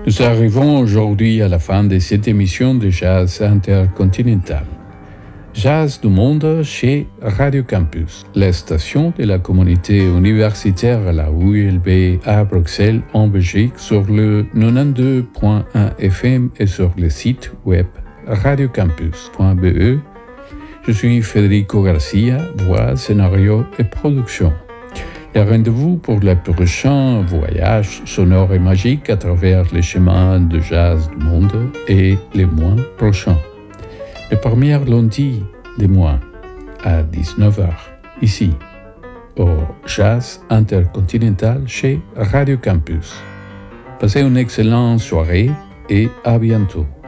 Nous arrivons aujourd'hui à la fin de cette émission de Jazz Intercontinental. Jazz du monde chez Radio Campus, la station de la communauté universitaire à la ULB à Bruxelles en Belgique sur le 92.1 FM et sur le site web radiocampus.be. Je suis Federico Garcia, voix, scénario et production. Et rendez-vous pour le prochain voyage sonore et magique à travers les chemins de jazz du monde et les mois prochains. Le premier lundi du mois à 19h, ici, au Jazz Intercontinental chez Radio Campus. Passez une excellente soirée et à bientôt.